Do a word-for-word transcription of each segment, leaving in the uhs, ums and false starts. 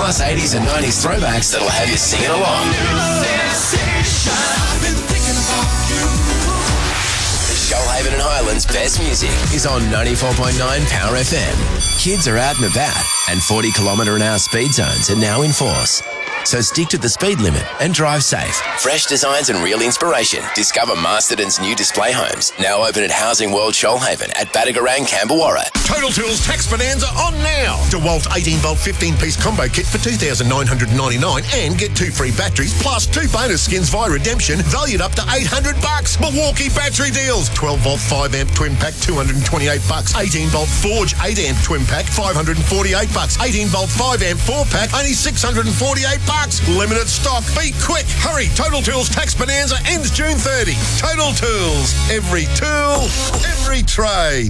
plus eighties and nineties throwbacks that'll have you singing along. Shoalhaven and Highlands' best music is on ninety-four point nine Power F M. Kids are out and about, and forty kilometre an hour speed zones are now in force. So stick to the speed limit and drive safe. Fresh designs and real inspiration. Discover Masterton's new display homes. Now open at Housing World Shoalhaven at Batagarang, Camberwarra. Total Tools Tax Bonanza on now. DeWalt eighteen volt fifteen piece combo kit for two thousand nine hundred ninety-nine dollars and get two free batteries plus two bonus skins via redemption valued up to eight hundred bucks. Milwaukee battery deals. twelve volt five amp twin pack two hundred twenty-eight bucks. eighteen volt Forge eight amp twin pack five hundred forty-eight bucks. eighteen volt five amp four pack only six hundred forty-eight bucks. Limited stock. Be quick. Hurry. Total Tools Tax Bonanza ends June thirtieth. Total Tools. Every tool, every trade.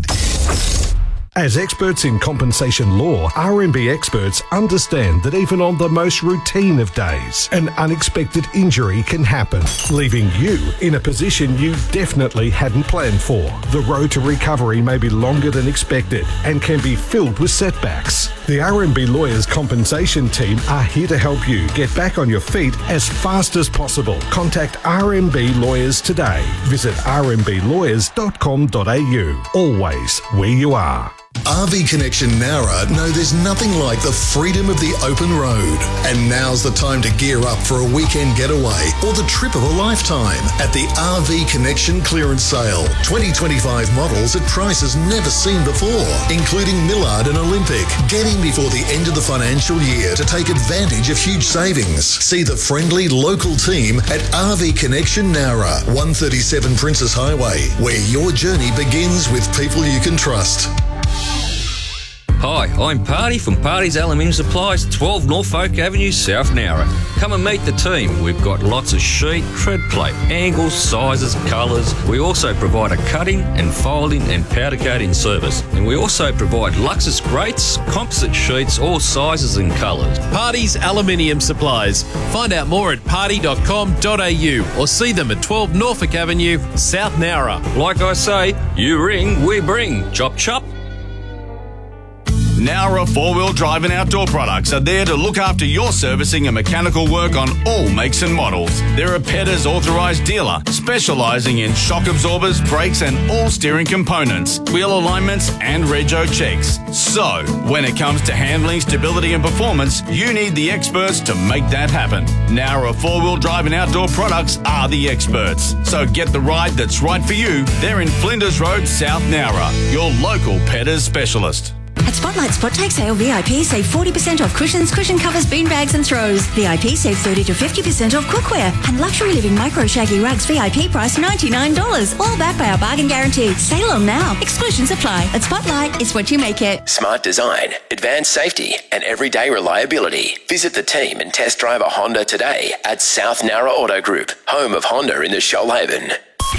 As experts in compensation law, R M B experts understand that even on the most routine of days, an unexpected injury can happen, leaving you in a position you definitely hadn't planned for. The road to recovery may be longer than expected and can be filled with setbacks. The R M B Lawyers Compensation Team are here to help you get back on your feet as fast as possible. Contact R M B Lawyers today. Visit r m b lawyers dot com dot a u. Always where you are. R V Connection Nowra know there's nothing like the freedom of the open road. And now's the time to gear up for a weekend getaway or the trip of a lifetime at the R V Connection Clearance Sale. twenty twenty-five models at prices never seen before, including Millard and Olympic. Get in before the end of the financial year to take advantage of huge savings. See the friendly local team at R V Connection Nowra, one thirty-seven Princess Highway, where your journey begins with people you can trust. Hi, I'm Party from Party's Aluminium Supplies, twelve Norfolk Avenue, South Nowra. Come and meet the team. We've got lots of sheet, tread plate, angles, sizes, colours. We also provide a cutting and folding and powder coating service. And we also provide Luxus grates, composite sheets, all sizes and colours. Party's Aluminium Supplies. Find out more at party dot com dot a u or see them at twelve Norfolk Avenue, South Nowra. Like I say, you ring, we bring. Chop chop. Nowra four-wheel drive and outdoor products are there to look after your servicing and mechanical work on all makes and models. They're a Petters authorised dealer, specialising in shock absorbers, brakes and all steering components, wheel alignments and rego checks. So, when it comes to handling, stability and performance, you need the experts to make that happen. Nowra four-wheel drive and outdoor products are the experts. So get the ride that's right for you. They're in Flinders Road, South Nowra, your local Petters specialist. At Spotlight Spot Take Sale, V I P save forty percent off cushions, cushion covers, bean bags and throws. V I P save thirty to fifty percent off cookware. And Luxury Living Micro Shaggy Rugs V I P price ninety-nine dollars. All backed by our bargain guarantee. Sale on now. Exclusions apply. At Spotlight, it's what you make it. Smart design, advanced safety and everyday reliability. Visit the team and test drive a Honda today at South Nowra Auto Group, home of Honda in the Shoalhaven.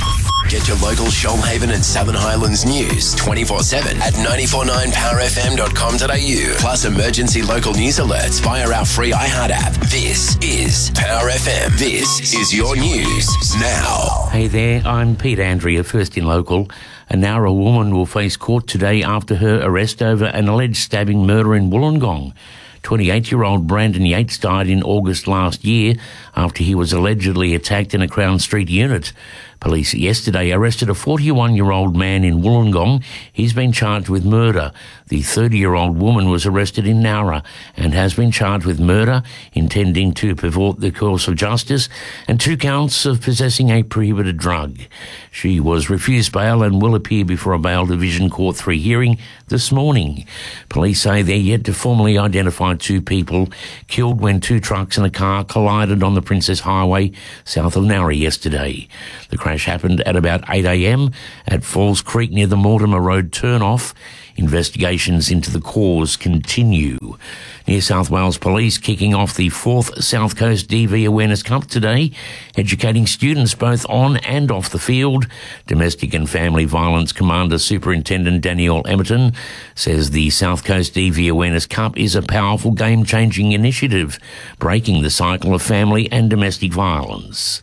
Get your local Shoalhaven and Southern Highlands news twenty-four seven at nine four nine power f m dot com dot a u. Plus emergency local news alerts via our free iHeart app. This is Power F M. This is your news now. Hey there, I'm Pete Andrea, first in local. A Nowra woman will face court today after her arrest over an alleged stabbing murder in Wollongong. twenty-eight-year-old Brandon Yates died in August last year after he was allegedly attacked in a Crown Street unit. Police yesterday arrested a forty-one-year-old man in Wollongong. He's been charged with murder. The thirty-year-old woman was arrested in Nowra and has been charged with murder, intending to pervert the course of justice, and two counts of possessing a prohibited drug. She was refused bail and will appear before a bail division court three hearing this morning. Police say they're yet to formally identify two people killed when two trucks and a car collided on the Princess Highway south of Nowra yesterday. The crash happened at about eight a m at Falls Creek near the Mortimer Road turnoff. Investigations into the cause continue. New South Wales Police kicking off the fourth South Coast D V Awareness Cup today, educating students both on and off the field. Domestic and Family Violence Commander Superintendent Danielle Emerton says the South Coast D V Awareness Cup is a powerful game-changing initiative, breaking the cycle of family and domestic violence.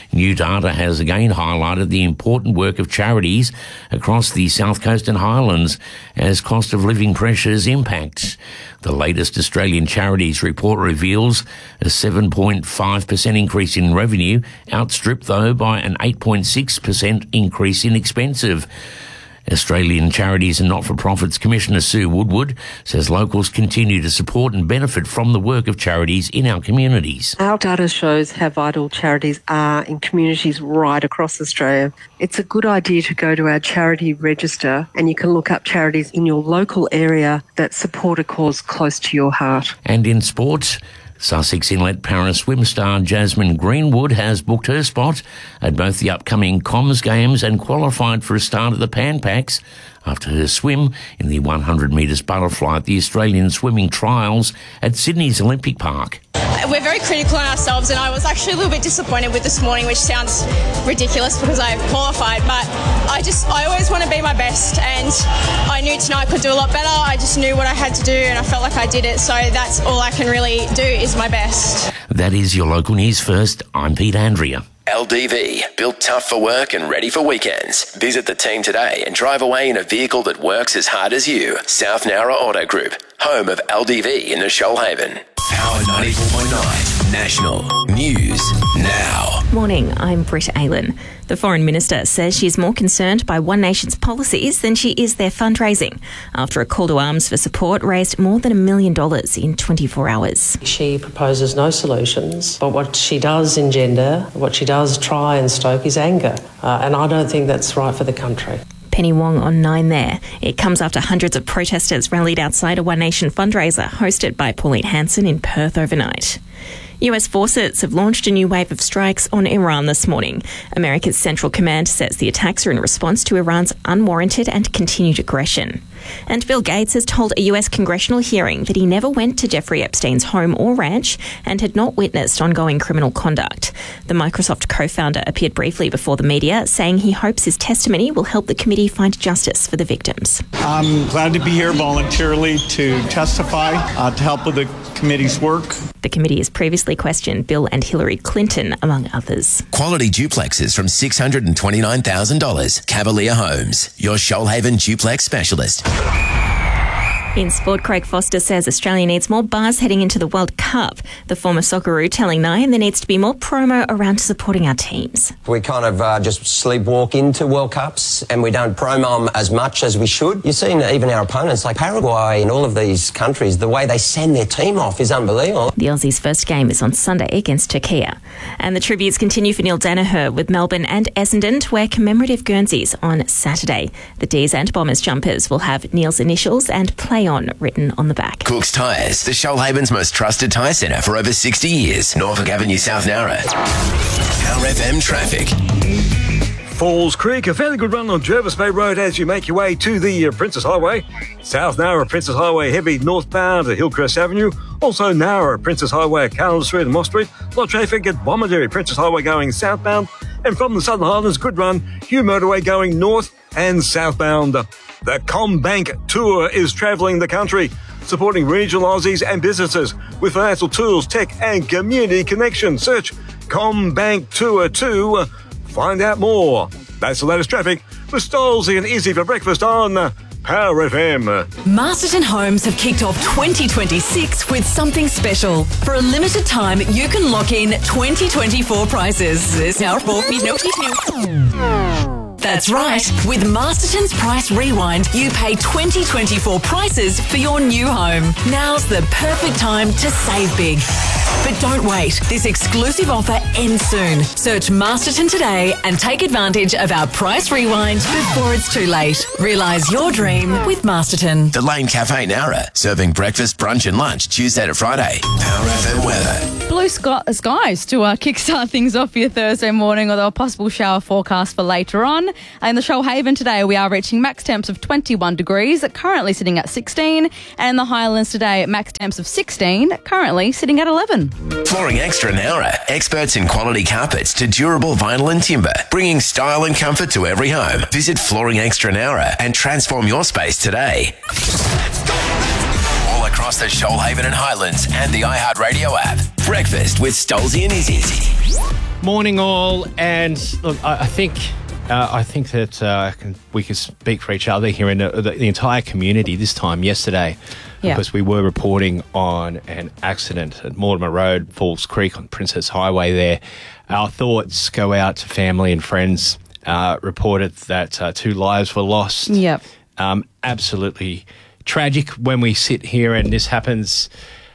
New data has again highlighted the important work of charities across the South Coast and Highlands as cost of living pressures impact. The latest Australian Charities report reveals a seven point five percent increase in revenue, outstripped though by an eight point six percent increase in expenses. Australian Charities and Not-for-Profits Commissioner Sue Woodward says locals continue to support and benefit from the work of charities in our communities. Our data shows how vital charities are in communities right across Australia. It's a good idea to go to our charity register and you can look up charities in your local area that support a cause close to your heart. And in sports, Sussex Inlet para swim star Jasmine Greenwood has booked her spot at both the upcoming Comms Games and qualified for a start at the Pan Pacs after her swim in the one hundred metres butterfly at the Australian Swimming Trials at Sydney's Olympic Park. We're very critical on ourselves, and I was actually a little bit disappointed with this morning, which sounds ridiculous because I've qualified, but I just, I always want to be my best, and I knew tonight I could do a lot better. I just knew what I had to do, and I felt like I did it, so that's all I can really do is my best. That is your local news first. I'm Pete Andrea. L D V, built tough for work and ready for weekends. Visit the team today and drive away in a vehicle that works as hard as you. South Nowra Auto Group, home of L D V in the Shoalhaven. Power ninety-four point nine, National News Now. Morning, I'm Britt Aylen. The Foreign Minister says she's more concerned by One Nation's policies than she is their fundraising, after a call to arms for support raised more than a million dollars in twenty-four hours. She proposes no solutions, but what she does engender, what she does try and stoke is anger, uh, and I don't think that's right for the country. Penny Wong on Nine there. It comes after hundreds of protesters rallied outside a One Nation fundraiser hosted by Pauline Hanson in Perth overnight. U S forces have launched a new wave of strikes on Iran this morning. America's Central Command says the attacks are in response to Iran's unwarranted and continued aggression. And Bill Gates has told a U S congressional hearing that he never went to Jeffrey Epstein's home or ranch and had not witnessed ongoing criminal conduct. The Microsoft co-founder appeared briefly before the media, saying he hopes his testimony will help the committee find justice for the victims. I'm glad to be here voluntarily to testify, uh, to help with the committee's work. The committee has previously questioned Bill and Hillary Clinton, among others. Quality duplexes from six hundred twenty-nine thousand dollars. Cavalier Homes, your Shoalhaven duplex specialist. In sport, Craig Foster says Australia needs more buzz heading into the World Cup. The former Socceroo telling Nine there needs to be more promo around supporting our teams. We kind of uh, just sleepwalk into World Cups and we don't promo them as much as we should. You've seen even our opponents like Paraguay and all of these countries, the way they send their team off is unbelievable. The Aussies' first game is on Sunday against Turkey. And the tributes continue for Neil Danaher with Melbourne and Essendon to wear commemorative Guernseys on Saturday. The D's and Bombers jumpers will have Neil's initials and play on written on the back. Cook's Tyres, the Shoalhaven's most trusted tyre centre for over sixty years. Norfolk Avenue, South Nowra. Power F M traffic. Falls Creek, a fairly good run on Jervis Bay Road as you make your way to the uh, Princess Highway. South Nowra, Princess Highway heavy northbound at Hillcrest Avenue. Also Nowra, Princess Highway at Calendar Street and Moss Street. A lot of traffic at Bomaderry, Princess Highway going southbound. And from the Southern Highlands, good run, Hugh Motorway going north and southbound. The CommBank Tour is travelling the country, supporting regional Aussies and businesses with financial tools, tech and community connection. Search CommBank Tour to find out more. That's the latest traffic with Stolzy and Izzy for breakfast on Power F M. Masterton Homes have kicked off twenty twenty-six with something special. For a limited time, you can lock in twenty twenty-four prices. Now, that's right. With Masterton's Price Rewind, you pay twenty twenty-four prices for your new home. Now's the perfect time to save big. But don't wait. This exclusive offer ends soon. Search Masterton today and take advantage of our Price Rewind before it's too late. Realise your dream with Masterton. The Lane Cafe Nowra, serving breakfast, brunch and lunch Tuesday to Friday. Power F M weather. Blue sky- skies to uh, kickstart things off for your Thursday morning, although a possible shower forecast for later on. In the Shoalhaven today, we are reaching max temps of twenty-one degrees, currently sitting at sixteen. And in the Highlands today, max temps of sixteen, currently sitting at eleven. Flooring Extra Nowra, experts in quality carpets to durable vinyl and timber, bringing style and comfort to every home. Visit Flooring Extra Nowra and transform your space today. All across the Shoalhaven and Highlands and the iHeartRadio app. Breakfast with Stolzy and Izzy. Morning all, and look, I, I think uh, I think that uh, can, we can speak for each other here in the, the, the entire community this time yesterday, Yeah. because we were reporting on an accident at Mortimer Road, Falls Creek on Princess Highway there. Our thoughts go out to family and friends. Uh, reported that uh, two lives were lost. Yep. Um, absolutely tragic when we sit here and this happens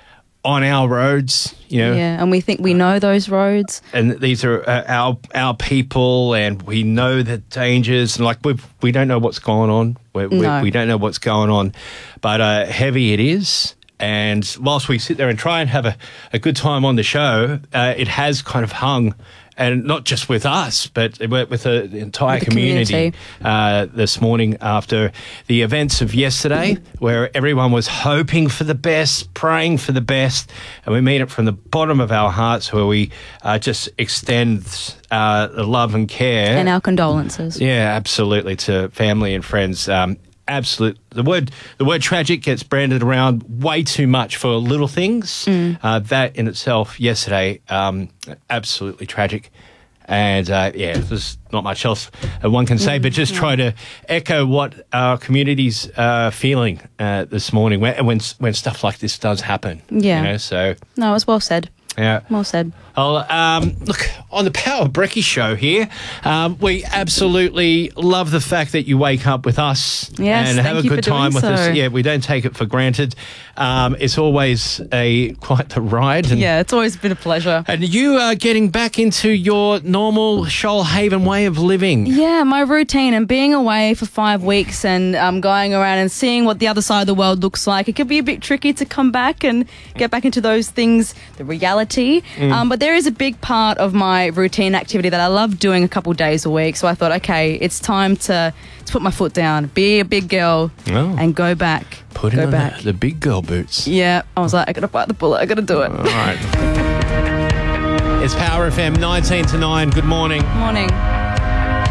on our roads, you know. Yeah, and we think we know those roads. And these are uh, our our people, and we know the dangers. And like we we don't know what's going on. We, No. we, we don't know what's going on, but uh, heavy it is. And whilst we sit there and try and have a, a good time on the show, uh, it has kind of hung, and not just with us, but with the entire With the community, community. Uh, this morning after the events of yesterday, where everyone was hoping for the best, praying for the best, and we mean it from the bottom of our hearts, where we uh, just extend uh, the love and care. And our condolences. Yeah, absolutely, to family and friends. Um, absolute. The word the word tragic gets branded around way too much for little things. Mm. Uh, that in itself, yesterday, um, absolutely tragic. And uh, yeah, there's not much else uh, one can say, but just try to echo what our community's uh, feeling uh, this morning when, when when stuff like this does happen. Yeah. You know, so No, it was well said. yeah. Well said. I'll, um, look, on the Power Brekkie show here, um, we absolutely love the fact that you wake up with us Yes, and have thank a you good for doing time with so. us. Yeah, we don't take it for granted. Um, it's always a quite the ride. And, Yeah, it's always been a pleasure. and you are getting back into your normal Shoalhaven way of living. Yeah, my routine and being away for five weeks and um, going around and seeing what the other side of the world looks like, it can be a bit tricky to come back and get back into those things, the reality. Mm. Um, but there is a big part of my routine activity that I love doing a couple days a week. So I thought, okay, it's time to, to put my foot down, be a big girl, Oh. and go back. Put go in back. the, the big girl boots. Yeah, I was like, I gotta bite the bullet, I gotta do it. All right. It's Power F M nineteen to nine. Good morning. Morning.